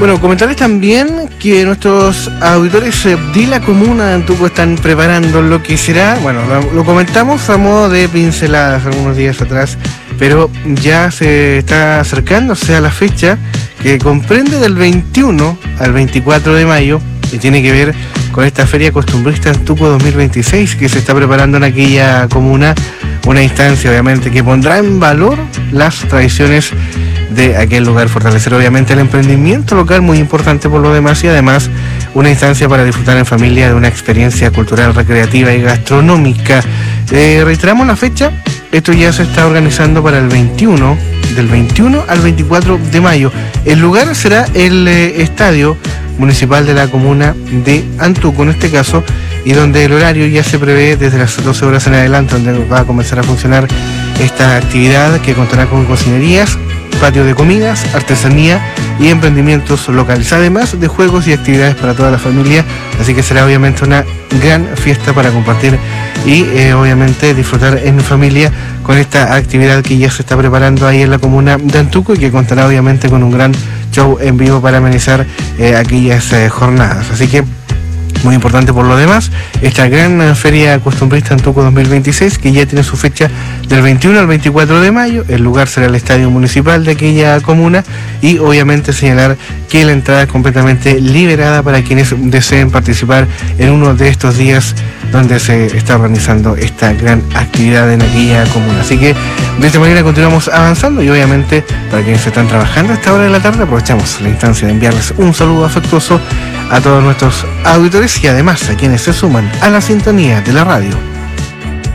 Bueno, comentarles también que nuestros auditores de la comuna de Antuco están preparando lo que será, bueno, lo comentamos a modo de pinceladas algunos días atrás, pero ya se está acercándose a la fecha que comprende del 21 al 24 de mayo y tiene que ver con esta Feria Costumbrista Antuco 2026 que se está preparando en aquella comuna, una instancia obviamente que pondrá en valor las tradiciones de aquel lugar, fortalecer obviamente el emprendimiento local, muy importante por lo demás, y además una instancia para disfrutar en familia de una experiencia cultural, recreativa y gastronómica. Reiteramos la fecha, esto ya se está organizando para el 21, del 21 al 24 de mayo. El lugar será el Estadio Municipal de la Comuna de Antuco, en este caso, y donde el horario ya se prevé desde las 12 horas en adelante, donde va a comenzar a funcionar esta actividad que contará con cocinerías, patio de comidas, artesanía y emprendimientos locales, además de juegos y actividades para toda la familia, así que será obviamente una gran fiesta para compartir y obviamente disfrutar en familia con esta actividad que ya se está preparando ahí en la comuna de Antuco y que contará obviamente con un gran show en vivo para amenizar aquellas jornadas, así que muy importante por lo demás, esta gran Feria Costumbrista Antuco 2026, que ya tiene su fecha del 21 al 24 de mayo. El lugar será el Estadio Municipal de aquella comuna y obviamente señalar que la entrada es completamente liberada para quienes deseen participar en uno de estos días donde se está organizando esta gran actividad en aquella comuna. Así que de esta manera continuamos avanzando y obviamente para quienes están trabajando a esta hora de la tarde aprovechamos la instancia de enviarles un saludo afectuoso a todos nuestros auditores y además a quienes se suman a la sintonía de la radio.